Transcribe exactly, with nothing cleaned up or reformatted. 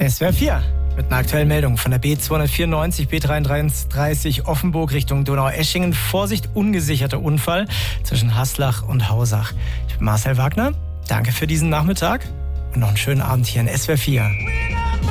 S W R vier mit einer aktuellen Meldung von der B zweihundertvierundneunzig, B dreihundertdreiunddreißig Offenburg Richtung Donaueschingen. Vorsicht, ungesicherter Unfall zwischen Haslach und Hausach. Ich bin Marcel Wagner. Danke für diesen Nachmittag und noch einen schönen Abend hier in S W R vier.